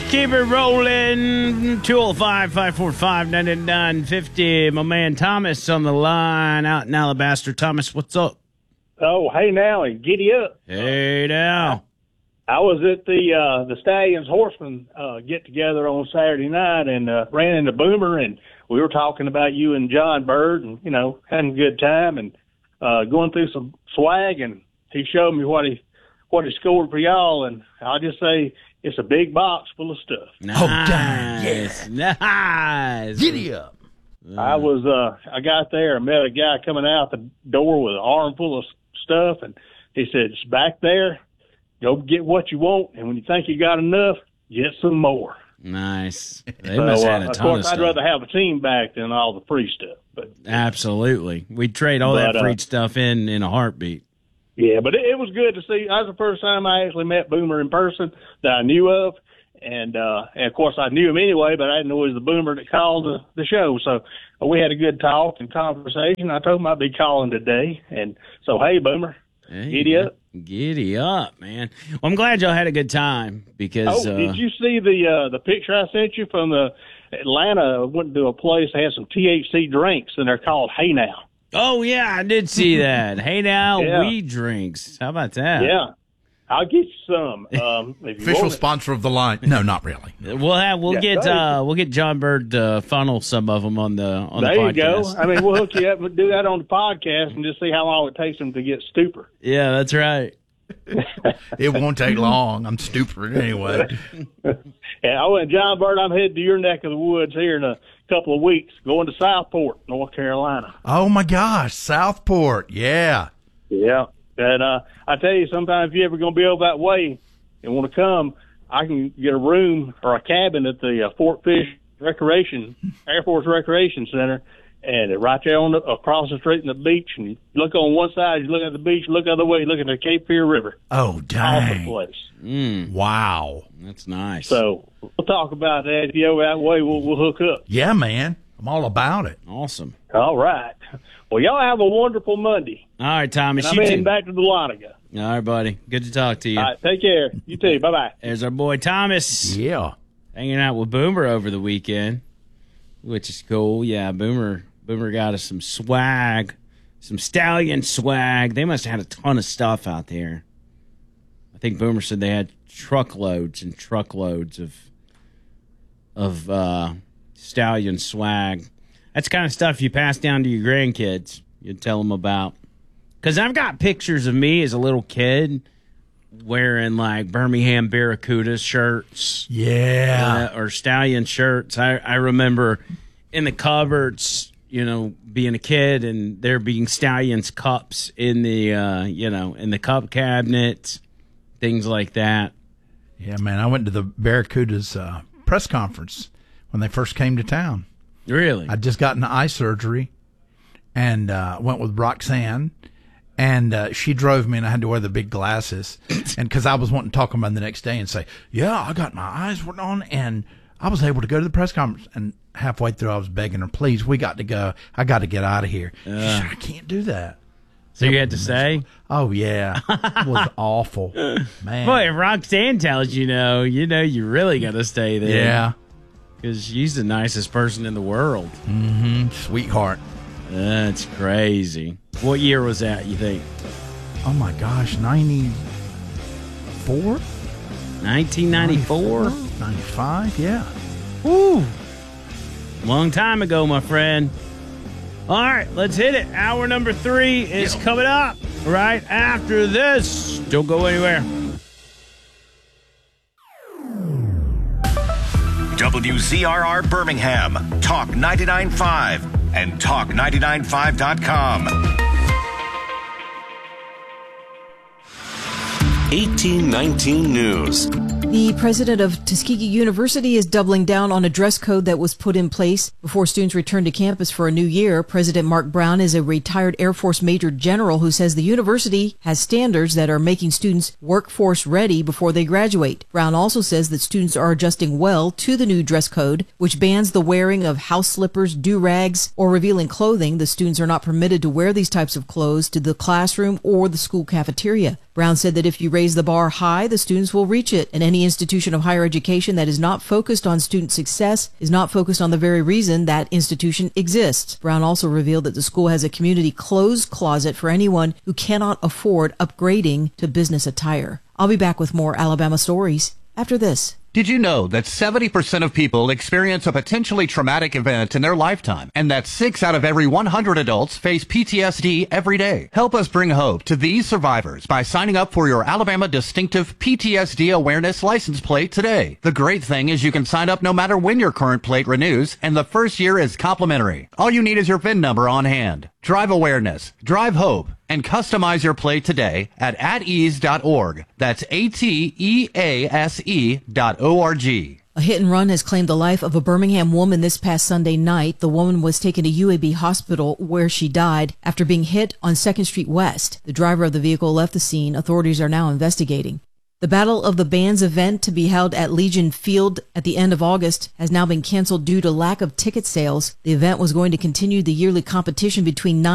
keep it rolling. 205-545-9950. My man Thomas on the line out in Alabaster. Thomas, what's up? Oh, hey now, and giddy up. Hey now. I was at the Stallions Horsemen get together on Saturday night and ran into Boomer, and we were talking about you and John Bird, and having a good time and going through some swag, and he showed me what he scored for y'all, and I'll just say it's a big box full of stuff. Nice. Oh, dang. Yeah. Nice. Giddy up. I got there and met a guy coming out the door with an arm full of stuff, and he said, it's back there. Go get what you want, and when you think you got enough, get some more. Nice. They must have had a ton of course, stuff. I'd rather have a team back than all the free stuff. But absolutely. We'd trade all that free stuff in a heartbeat. Yeah, but it was good to see. That was the first time I actually met Boomer in person that I knew of. And of course, I knew him anyway, but I didn't know it was the Boomer that called the show. So we had a good talk and conversation. I told him I'd be calling today. And so, hey, Boomer, giddy up. Giddy up, man. Well, I'm glad y'all had a good time because. Did you see the picture I sent you from the Atlanta? I went to a place that had some THC drinks, and they're called Hey Now. Oh yeah, I did see that. Hey Now, yeah. Weed drinks. How about that? Yeah, I'll get you some. If you Official sponsor of the line? No, not really. We'll get John Bird to funnel some of them on the podcast. There you go. I mean, we'll hook you up and do that on the podcast and just see how long it takes them to get stupid. Yeah, that's right. It won't take long. I'm stupid anyway. And John Bird, I'm headed to your neck of the woods here in a couple of weeks, going to Southport, North Carolina. Oh my gosh, Southport, yeah. Yeah, and I tell you, sometimes if you're ever going to be over that way and want to come, I can get a room or a cabin at the Fort Fish Air Force Recreation Center, and right there across the street in the beach. And you look on one side, you look at the beach, you look the other way, you look at the Cape Fear River. Oh, dang. Awesome place. Wow. That's nice. So we'll talk about that. If you're over that way, we'll hook up. Yeah, man. I'm all about it. Awesome. All right. Well, y'all have a wonderful Monday. All right, Thomas. I'm heading back to the Loniga. All right, buddy. Good to talk to you. All right, take care. You too. Bye-bye. There's our boy Thomas. Yeah. Hanging out with Boomer over the weekend, which is cool. Yeah, Boomer got us some swag, some Stallion swag. They must have had a ton of stuff out there. I think Boomer said they had truckloads and truckloads of Stallion swag. That's the kind of stuff you pass down to your grandkids. You tell them about. Because I've got pictures of me as a little kid wearing like Birmingham Barracuda shirts. Yeah. Or Stallion shirts. I remember in the cupboards, being a kid and there being Stallions cups in the, in the cup cabinets, things like that. Yeah, man. I went to the Barracuda's press conference when they first came to town. Really? I'd just gotten eye surgery and went with Roxanne. And she drove me, and I had to wear the big glasses. And because I was wanting to talk about the next day and say, yeah, I got my eyes worked on, and I was able to go to the press conference. And halfway through, I was begging her, please, we got to go. I got to get out of here. She said, I can't do that. So you had to stay? Oh, yeah. It was awful. Man. Boy, if Roxanne tells you no, you really got to stay there. Yeah. Because she's the nicest person in the world. Mm-hmm. Sweetheart. That's crazy. What year was that, you think? Oh, my gosh, 94? 1994? 95, yeah. Woo! Long time ago, my friend. All right, let's hit it. Hour number 3 is coming up right after this. Don't go anywhere. WZRR Birmingham, Talk 99.5 and Talk995.com. 1819 News. The president of Tuskegee University is doubling down on a dress code that was put in place before students return to campus for a new year. President Mark Brown is a retired Air Force Major General who says the university has standards that are making students workforce ready before they graduate. Brown also says that students are adjusting well to the new dress code, which bans the wearing of house slippers, do-rags, or revealing clothing. The students are not permitted to wear these types of clothes to the classroom or the school cafeteria. Brown said that if you raise the bar high, the students will reach it, and any institution of higher education that is not focused on student success is not focused on the very reason that institution exists. Brown also revealed that the school has a community clothes closet for anyone who cannot afford upgrading to business attire. I'll be back with more Alabama stories after this. Did you know that 70% of people experience a potentially traumatic event in their lifetime, and that 6 out of every 100 adults face PTSD every day? Help us bring hope to these survivors by signing up for your Alabama Distinctive PTSD Awareness license plate today. The great thing is you can sign up no matter when your current plate renews, and the first year is complimentary. All you need is your VIN number on hand. Drive awareness, drive hope, and customize your plate today at atease.org. That's ATEASE.org. A hit and run has claimed the life of a Birmingham woman this past Sunday night. The woman was taken to UAB Hospital where she died after being hit on 2nd Street West. The driver of the vehicle left the scene. Authorities are now investigating. The Battle of the Bands event to be held at Legion Field at the end of August has now been canceled due to lack of ticket sales. The event was going to continue the yearly competition between